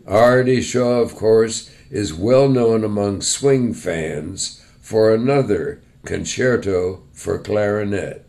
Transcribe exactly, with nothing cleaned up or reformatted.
Artie Shaw, of course, is well known among swing fans for another concerto for clarinet.